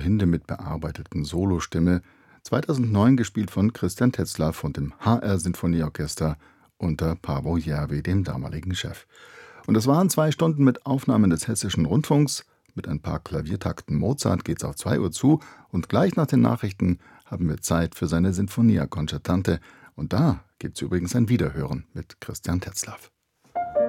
Hinde mit bearbeiteten Solostimme, 2009 gespielt von Christian Tetzlaff und dem HR-Sinfonieorchester unter Paavo Järvi, dem damaligen Chef. Und das waren 2 Stunden mit Aufnahmen des Hessischen Rundfunks. Mit ein paar Klaviertakten Mozart geht's auf 2 Uhr zu und gleich nach den Nachrichten haben wir Zeit für seine Sinfonia Concertante. Und da gibt's übrigens ein Wiederhören mit Christian Tetzlaff.